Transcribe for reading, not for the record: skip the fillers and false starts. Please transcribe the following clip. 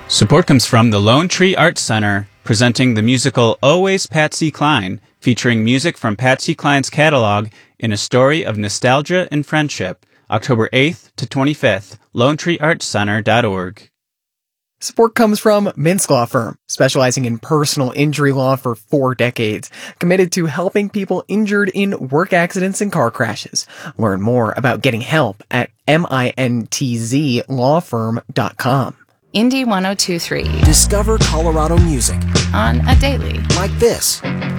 Support comes from the Lone Tree Arts Center, presenting the musical Always Patsy Cline, featuring music from Patsy Cline's catalog in a story of nostalgia and friendship. October 8th to 25th, LoneTreeArtsCenter.org. Support comes from Mintz Law Firm, specializing in personal injury law for 4 decades, committed to helping people injured in work accidents and car crashes. Learn more about getting help at mintzlawfirm.com. Indie 102.3. Discover Colorado music On a daily. like this.